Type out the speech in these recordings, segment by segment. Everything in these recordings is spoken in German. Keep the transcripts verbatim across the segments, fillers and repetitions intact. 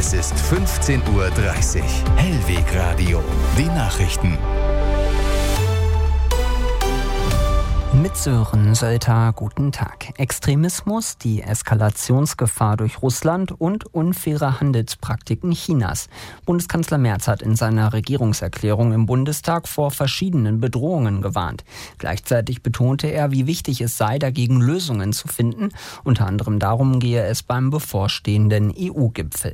Es ist fünfzehn Uhr dreißig. Hellweg Radio. Die Nachrichten. Mit Sören Sölter, guten Tag. Extremismus, die Eskalationsgefahr durch Russland und unfaire Handelspraktiken Chinas. Bundeskanzler Merz hat in seiner Regierungserklärung im Bundestag vor verschiedenen Bedrohungen gewarnt. Gleichzeitig betonte er, wie wichtig es sei, dagegen Lösungen zu finden. Unter anderem darum gehe es beim bevorstehenden E U-Gipfel.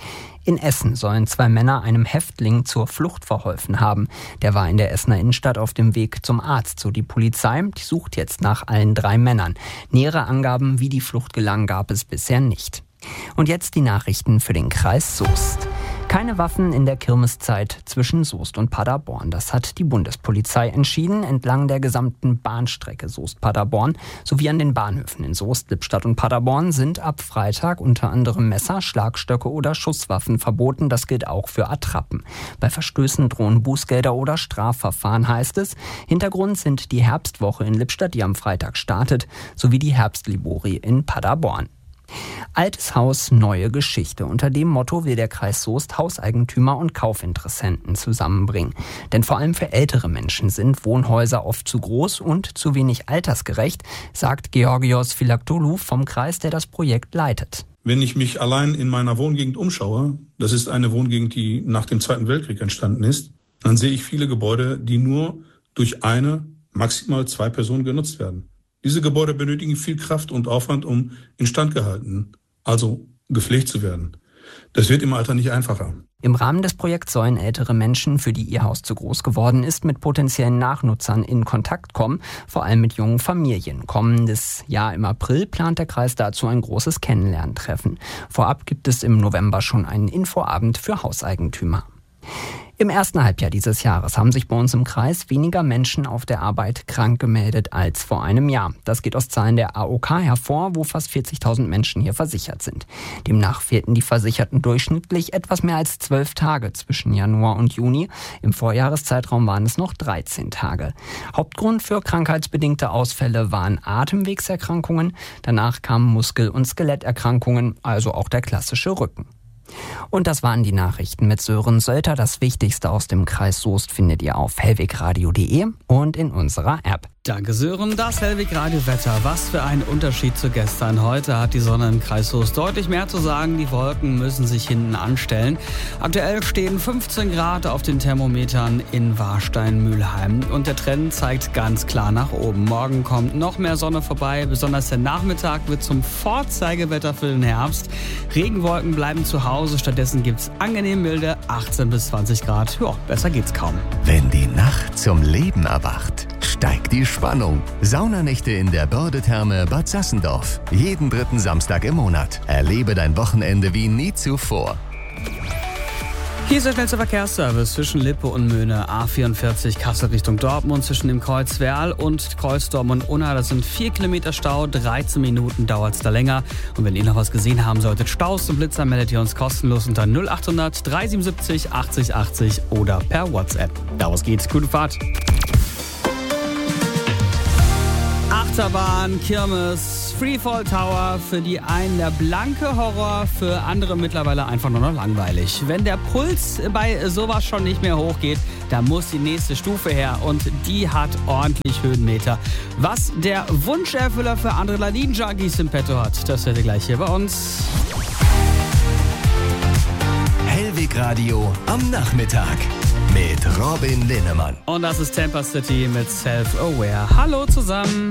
In Essen sollen zwei Männer einem Häftling zur Flucht verholfen haben. Der war in der Essener Innenstadt auf dem Weg zum Arzt. So die Polizei, die sucht jetzt nach allen drei Männern. Nähere Angaben, wie die Flucht gelang, gab es bisher nicht. Und jetzt die Nachrichten für den Kreis Soest. Keine Waffen in der Kirmeszeit zwischen Soest und Paderborn. Das hat die Bundespolizei entschieden, entlang der gesamten Bahnstrecke Soest-Paderborn sowie an den Bahnhöfen in Soest, Lippstadt und Paderborn sind ab Freitag unter anderem Messer, Schlagstöcke oder Schusswaffen verboten. Das gilt auch für Attrappen. Bei Verstößen drohen Bußgelder oder Strafverfahren, heißt es. Hintergrund sind die Herbstwoche in Lippstadt, die am Freitag startet, sowie die Herbstlibori in Paderborn. Altes Haus, neue Geschichte. Unter dem Motto will der Kreis Soest Hauseigentümer und Kaufinteressenten zusammenbringen. Denn vor allem für ältere Menschen sind Wohnhäuser oft zu groß und zu wenig altersgerecht, sagt Georgios Philaktoulou vom Kreis, der das Projekt leitet. Wenn ich mich allein in meiner Wohngegend umschaue, das ist eine Wohngegend, die nach dem Zweiten Weltkrieg entstanden ist, dann sehe ich viele Gebäude, die nur durch eine, maximal zwei Personen genutzt werden. Diese Gebäude benötigen viel Kraft und Aufwand, um instand gehalten, also gepflegt zu werden. Das wird im Alter nicht einfacher. Im Rahmen des Projekts sollen ältere Menschen, für die ihr Haus zu groß geworden ist, mit potenziellen Nachnutzern in Kontakt kommen, vor allem mit jungen Familien. Kommendes Jahr im April plant der Kreis dazu ein großes Kennenlerntreffen. Vorab gibt es im November schon einen Infoabend für Hauseigentümer. Im ersten Halbjahr dieses Jahres haben sich bei uns im Kreis weniger Menschen auf der Arbeit krank gemeldet als vor einem Jahr. Das geht aus Zahlen der A O K hervor, wo fast vierzigtausend Menschen hier versichert sind. Demnach fehlten die Versicherten durchschnittlich etwas mehr als zwölf Tage zwischen Januar und Juni. Im Vorjahreszeitraum waren es noch dreizehn Tage. Hauptgrund für krankheitsbedingte Ausfälle waren Atemwegserkrankungen. Danach kamen Muskel- und Skeletterkrankungen, also auch der klassische Rücken. Und das waren die Nachrichten mit Sören Sölter. Das Wichtigste aus dem Kreis Soest findet ihr auf hellwegradio punkt de und in unserer App. Danke Sören, das Hellweg-Radio-Wetter. Was für ein Unterschied zu gestern. Heute hat die Sonne im Kreis Soest deutlich mehr zu sagen. Die Wolken müssen sich hinten anstellen. Aktuell stehen fünfzehn Grad auf den Thermometern in Warstein-Mülheim. Und der Trend zeigt ganz klar nach oben. Morgen kommt noch mehr Sonne vorbei. Besonders der Nachmittag wird zum Vorzeigewetter für den Herbst. Regenwolken bleiben zu Hause. Stattdessen gibt's angenehm milde achtzehn bis zwanzig Grad. Ja, besser geht's kaum. Wenn die Nacht zum Leben erwacht, steigt die Spannung. Saunanächte in der Börde-Therme Bad Sassendorf. Jeden dritten Samstag im Monat. Erlebe dein Wochenende wie nie zuvor. Hier ist der schnellste Verkehrsservice zwischen Lippe und Möhne. A vierundvierzig Kassel Richtung Dortmund zwischen dem Kreuz Werl und Kreuz Dortmund-Unna. Das sind vier Kilometer Stau, dreizehn Minuten dauert es da länger. Und wenn ihr noch was gesehen haben solltet, Staus und Blitzer, meldet ihr uns kostenlos unter null achthundert drei siebenundsiebzig achtzig achtzig oder per WhatsApp. Daraus geht's. Gute Fahrt. Achterbahn, Kirmes, Freefall Tower, für die einen der blanke Horror, für andere mittlerweile einfach nur noch langweilig. Wenn der Puls bei sowas schon nicht mehr hochgeht, dann muss die nächste Stufe her und die hat ordentlich Höhenmeter. Was der Wunscherfüller für Adrenalin-Junkies im Petto hat, das hört ihr gleich hier bei uns. Hellweg Radio am Nachmittag mit Robin Linnemann. Und das ist Tampa City mit Self-Aware. Hallo zusammen.